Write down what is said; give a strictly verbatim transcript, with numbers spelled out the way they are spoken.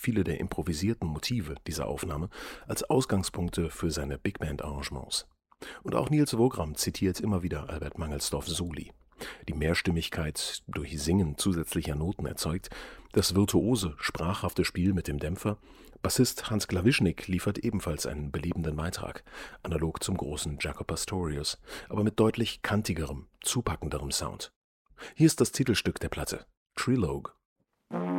viele der improvisierten Motive dieser Aufnahme als Ausgangspunkte für seine Big-Band-Arrangements. Und auch Nils Wogram zitiert immer wieder Albert Mangelsdorff-Soli. Die Mehrstimmigkeit durch Singen zusätzlicher Noten erzeugt, das virtuose, sprachhafte Spiel mit dem Dämpfer. Bassist Hans Klawischnik liefert ebenfalls einen belebenden Beitrag, analog zum großen Jaco Pastorius, aber mit deutlich kantigerem, zupackenderem Sound. Hier ist das Titelstück der Platte, Trilogue.